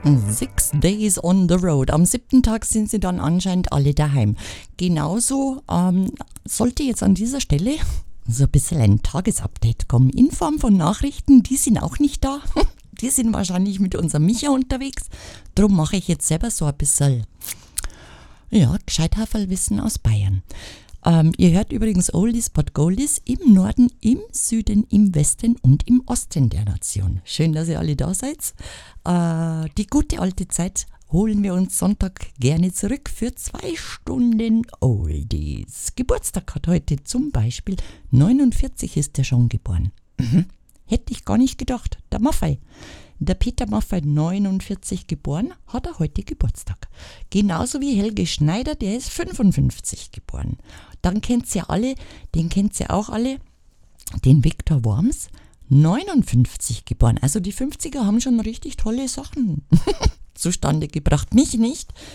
6 Days on the Road. Am 7. Tag sind sie dann anscheinend alle daheim. Genauso sollte jetzt an dieser Stelle so ein bisschen ein Tagesupdate kommen. In Form von Nachrichten, die sind auch nicht da. Die sind wahrscheinlich mit unserem Micha unterwegs. Drum mache ich jetzt selber so ein bisschen, Gescheithaferlwissen aus Bayern. Ihr hört übrigens Oldies but Goldies im Norden, im Süden, im Westen und im Osten der Nation. Schön, dass ihr alle da seid. Die gute alte Zeit holen wir uns Sonntag gerne zurück für 2 Stunden Oldies. Geburtstag hat heute zum Beispiel 49 ist er schon geboren. Hätte ich gar nicht gedacht. Der Maffei. Der Peter Maffei, 49 geboren, hat er heute Geburtstag. Genauso wie Helge Schneider, der ist 55 geboren. Dann kennt ihr alle, den kennt ihr auch alle, den Viktor Worms, 59 geboren. Also die 50er haben schon richtig tolle Sachen zustande gebracht. Mich nicht.